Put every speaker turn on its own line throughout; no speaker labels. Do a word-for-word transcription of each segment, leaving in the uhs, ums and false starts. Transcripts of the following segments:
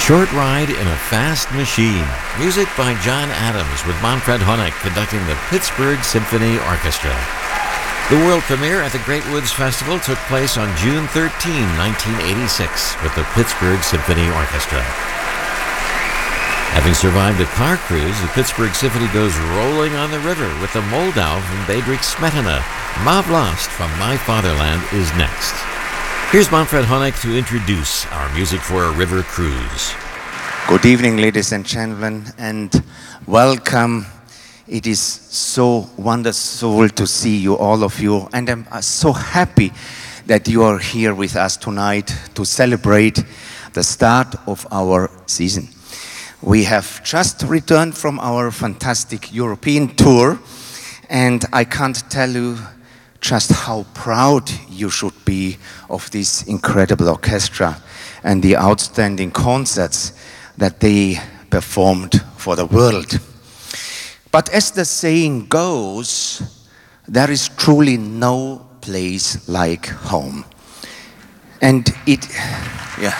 Short Ride in a Fast Machine. Music by John Adams with Manfred Honeck conducting the Pittsburgh Symphony Orchestra. The world premiere at the Great Woods Festival took place on June thirteenth, nineteen eighty-six with the Pittsburgh Symphony Orchestra. Having survived a car cruise, the Pittsburgh Symphony goes rolling on the river with the Moldau from Bedřich Smetana. Ma Vlast from My Fatherland is next. Here's Manfred Honeck to introduce our music for a river cruise.
Good evening, ladies and gentlemen, and welcome. It is so wonderful to see you, all of you, and I'm so happy that you are here with us tonight to celebrate the start of our season. We have just returned from our fantastic European tour, and I can't tell you just how proud you should be of this incredible orchestra and the outstanding concerts that they performed for the world. But as the saying goes, there is truly no place like home. And it, yeah.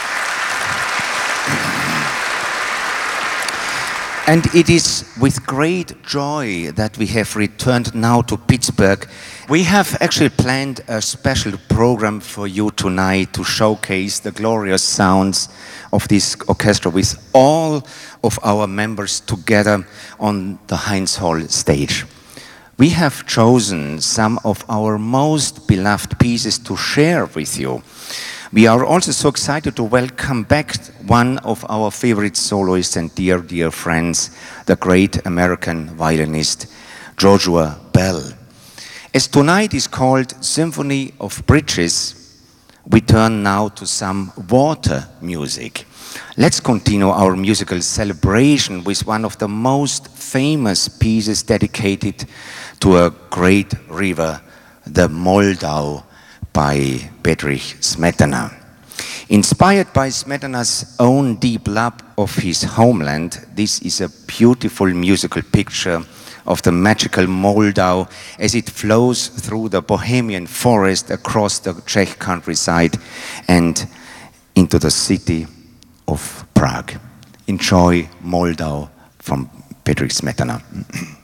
And it is with great joy that we have returned now to Pittsburgh. We have actually planned a special program for you tonight to showcase the glorious sounds of this orchestra with all of our members together on the Heinz Hall stage. We have chosen some of our most beloved pieces to share with you. We are also so excited to welcome back one of our favorite soloists and dear, dear friends, the great American violinist, Joshua Bell. As tonight is called Symphony of Bridges, we turn now to some water music. Let's continue our musical celebration with one of the most famous pieces dedicated to a great river, the Moldau, by Bedřich Smetana. Inspired by Smetana's own deep love of his homeland, this is a beautiful musical picture of the magical Moldau as it flows through the Bohemian forest across the Czech countryside and into the city of Prague. Enjoy Moldau from Bedřich Smetana.